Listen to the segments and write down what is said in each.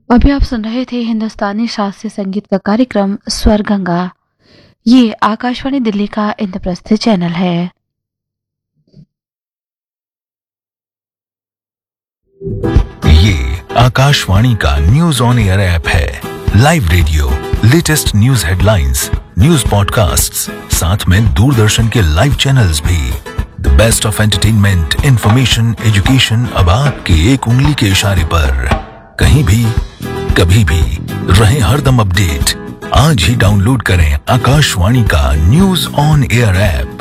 अभी आप सुन रहे थे हिंदुस्तानी शास्त्रीय संगीत का कार्यक्रम स्वर गंगा। ये आकाशवाणी दिल्ली का इंद्रप्रस्थ चैनल है। ये आकाशवाणी का न्यूज ऑन एयर ऐप है। Live radio, latest news headlines, news podcasts, साथ में दूरदर्शन के लाइव चैनल्स भी। The best of entertainment, information, education अब आपके एक उंगली के इशारे पर। कहीं भी, कभी भी, रहे हरदम अपडेट। आज ही डाउनलोड करें आकाशवाणी का न्यूज ऑन एयर ऐप।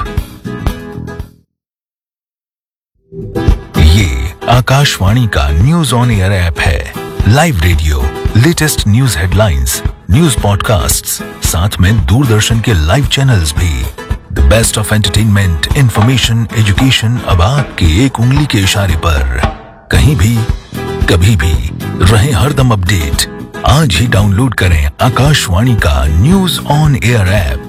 ये आकाशवाणी का न्यूज ऑन एयर ऐप है। Live radio, latest news headlines, news podcasts, साथ में दूरदर्शन के लाइव चैनल्स भी। The best of entertainment, information, education अब आपके एक उंगली के इशारे पर। कहीं भी, कभी भी, रहे हरदम अपडेट। आज ही डाउनलोड करें आकाशवाणी का news on air app.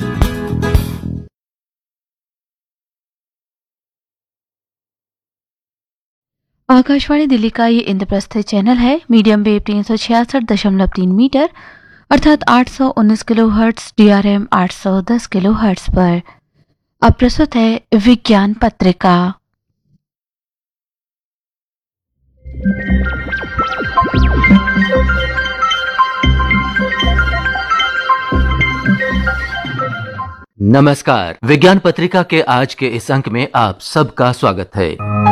Akashvani Delhi का ये इंद्रप्रस्थ चैनल है। मीडियम वेव 366.3 मीटर अर्थात 819 किलोहर्ट्ज, DRM 810 किलोहर्ट्ज पर। अब प्रस्तुत है विज्ञान पत्रिका। नमस्कार। विज्ञान पत्रिका के आज के इस अंक में आप सबका स्वागत है।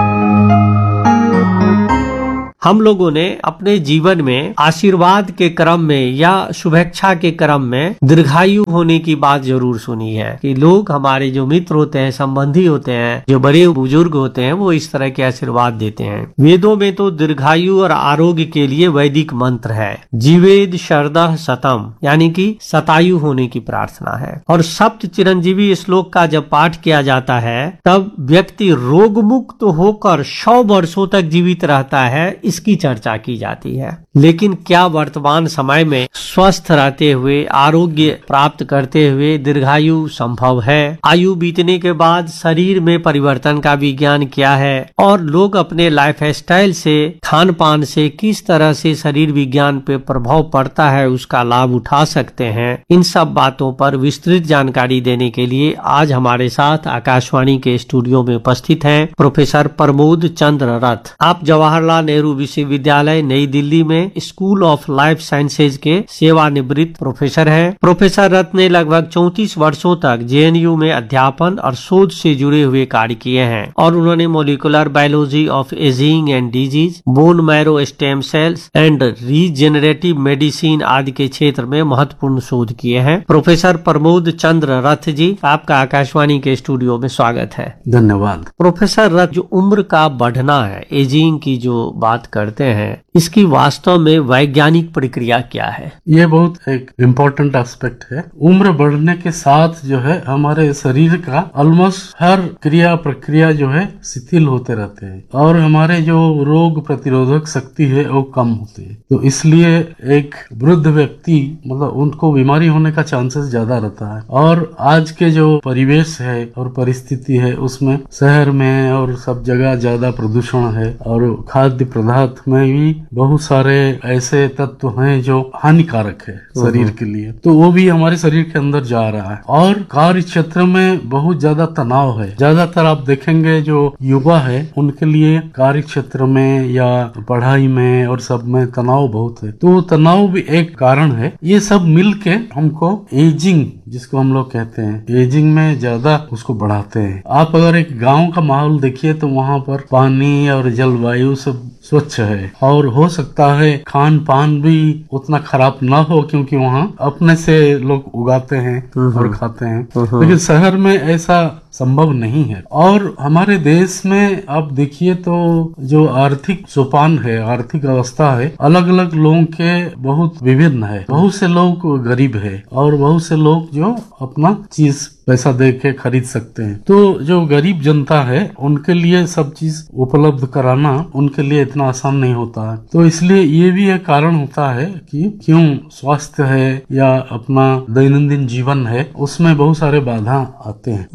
हम लोगों ने अपने जीवन में आशीर्वाद के क्रम में या शुभेच्छा के क्रम में दीर्घायु होने की बात जरूर सुनी है कि लोग, हमारे जो मित्र होते हैं, संबंधी होते हैं, जो बड़े बुजुर्ग होते हैं, वो इस तरह के आशीर्वाद देते हैं। वेदों में तो दीर्घायु और आरोग्य के लिए वैदिक मंत्र है, जीवेद शरदः शतम, यानी कि शतायु होने की प्रार्थना है। और सप्त चिरंजीवी श्लोक का जब पाठ किया जाता है तब व्यक्ति रोग मुक्त होकर 100 वर्षों तक जीवित रहता है, इसकी चर्चा की जाती है। लेकिन क्या वर्तमान समय में स्वस्थ रहते हुए, आरोग्य प्राप्त करते हुए दीर्घायु संभव है? आयु बीतने के बाद शरीर में परिवर्तन का विज्ञान क्या है और लोग अपने लाइफस्टाइल से, खान पान से किस तरह से शरीर विज्ञान पे प्रभाव पड़ता है, उसका लाभ उठा सकते हैं? इन सब बातों पर विस्तृत जानकारी देने के लिए आज हमारे साथ आकाशवाणी के स्टूडियो में उपस्थित हैं प्रोफेसर प्रमोद चंद्र रथ। आप जवाहरलाल नेहरू विश्वविद्यालय नई दिल्ली में स्कूल ऑफ लाइफ साइंसेज के सेवानिवृत्त प्रोफेसर हैं। प्रोफेसर रथ ने लगभग 34 वर्षों तक JNU में अध्यापन और शोध से जुड़े हुए कार्य किए हैं और उन्होंने molecular biology of ageing and disease, bone marrow stem cells and regenerative medicine आदि के क्षेत्र में महत्वपूर्ण शोध किए हैं। प्रोफेसर प्रमोद चंद्र रथ जी, आपका आकाशवाणी के स्टूडियो में स्वागत है। धन्यवाद। प्रोफेसर रथ, जो उम्र का बढ़ना है, एजिंग की जो बात करते हैं, इसकी वास्तव में वैज्ञानिक प्रक्रिया क्या है? ये बहुत एक इम्पोर्टेंट एस्पेक्ट है। उम्र बढ़ने के साथ जो है हमारे शरीर का ऑलमोस्ट हर क्रिया प्रक्रिया जो है शिथिल होते रहते हैं और हमारे जो रोग प्रतिरोधक शक्ति है वो कम होती है। तो इसलिए एक वृद्ध व्यक्ति, मतलब उनको बीमारी होने का चांसेस ज्यादा रहता है। और आज के जो परिवेश है और परिस्थिति है उसमें शहर में और सब जगह ज्यादा प्रदूषण है और खाद्य पदार्थ में भी बहुत सारे ऐसे तत्व हैं जो हानिकारक है शरीर के लिए, तो वो भी हमारे शरीर के अंदर जा रहा है। और कार्य क्षेत्र में बहुत ज्यादा तनाव है। ज्यादातर आप देखेंगे जो युवा है उनके लिए कार्य क्षेत्र में या पढ़ाई में और सब में तनाव बहुत है। तो तनाव भी एक कारण है। ये सब मिलके हमको एजिंग, जिसको हम लोग कहते हैं, एजिंग में ज्यादा उसको बढ़ाते हैं। आप अगर एक गांव का माहौल देखिए तो वहाँ पर पानी और जलवायु सब स्वच्छ है और हो सकता है खान पान भी उतना खराब ना हो क्योंकि वहाँ अपने से लोग उगाते हैं और खाते हैं। लेकिन शहर में ऐसा संभव नहीं है। और हमारे देश में आप देखिए तो जो आर्थिक सोपान है, आर्थिक अवस्था है, अलग अलग लोगों के बहुत विभिन्न है। बहुत से लोग गरीब है और बहुत से लोग जो अपना चीज पैसा दे के खरीद सकते हैं। तो जो गरीब जनता है उनके लिए सब चीज उपलब्ध कराना उनके लिए इतना आसान नहीं होता है। तो इसलिए ये भी एक कारण होता है कि क्यों स्वास्थ्य है या अपना दैनंदिन जीवन है उसमें बहुत सारे बाधा आते हैं। निश्चित रूप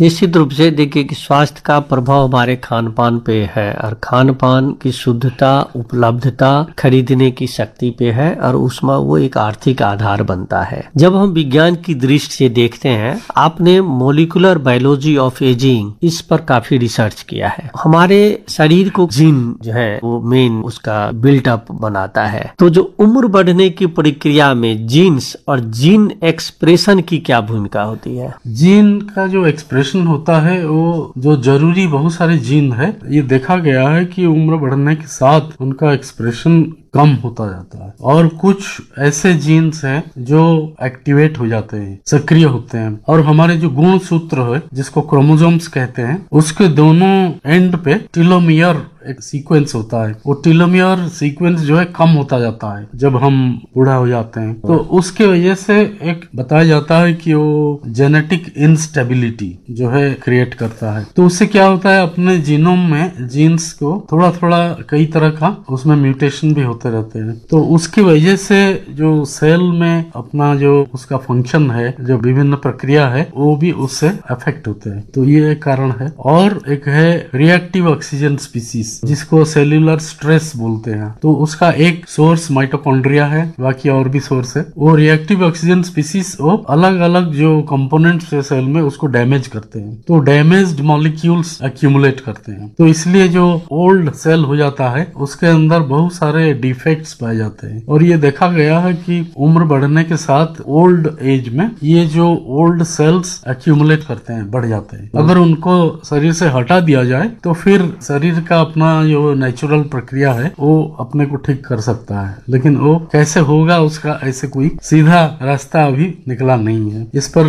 रूप से देखिए कि स्वास्थ्य का प्रभाव हमारे खान पान पे है, और खान पान की शुद्धता, उपलब्धता, खरीदने की शक्ति पे है, और उसमें वो एक आर्थिक आधार बनता है। जब हम विज्ञान की दृष्टि से देखते हैं, आपने मोलिकुलर बायोलॉजी ऑफ एजिंग इस पर काफी रिसर्च किया है। हमारे शरीर को जीन जो है वो मेन उसका बिल्टअप बनाता है। तो जो उम्र बढ़ने की प्रक्रिया में जीन्स और जीन एक्सप्रेशन की क्या भूमिका होती है? जीन का जो एक्सप्रेशन होता है वो जो जरूरी बहुत सारे जीन है, ये देखा गया है कि उम्र बढ़ने के साथ उनका एक्सप्रेशन कम होता जाता है, और कुछ ऐसे जीन्स हैं जो एक्टिवेट हो जाते हैं, सक्रिय होते हैं। और हमारे जो गुण सूत्र है जिसको क्रोमोसोम्स कहते हैं, उसके दोनों एंड पे टेलोमियर एक सीक्वेंस होता है। वो टेलोमियर सीक्वेंस जो है कम होता जाता है जब हम बूढ़ा हो जाते हैं। तो उसके वजह से एक बताया जाता है कि वो जेनेटिक इंस्टेबिलिटी जो है क्रिएट करता है। तो उससे क्या होता है, अपने जीनोम में जीन्स को थोड़ा थोड़ा कई तरह का उसमें म्यूटेशन भी होते रहते हैं। तो उसकी वजह से जो सेल में अपना जो उसका फंक्शन है, जो विभिन्न प्रक्रिया है, वो भी उससे अफेक्ट होते हैं। तो ये एक कारण है। और एक है रिएक्टिव ऑक्सीजन स्पीसीज, जिसको सेल्यूलर स्ट्रेस बोलते हैं। तो उसका एक सोर्स माइटोकॉन्ड्रिया है, बाकी और भी सोर्स है। वो रिएक्टिव ऑक्सीजन स्पीसीज वो अलग अलग जो कंपोनेंट्स है सेल में उसको डैमेज करते हैं। तो डैमेज्ड मॉलिक्यूल्स एक्यूमुलेट करते हैं। तो इसलिए जो ओल्ड सेल हो जाता है उसके अंदर बहुत सारे डिफेक्ट्स पाए जाते हैं। और ये देखा गया है कि उम्र बढ़ने के साथ ओल्ड एज में ये जो ओल्ड सेल्स एक्यूमुलेट करते हैं, बढ़ जाते हैं। अगर उनको शरीर से हटा दिया जाए तो फिर शरीर का अपना जो नेचुरल प्रक्रिया है वो अपने को ठीक कर सकता है। लेकिन वो कैसे होगा उसका ऐसे कोई सीधा रास्ता अभी निकला नहीं है। इस पर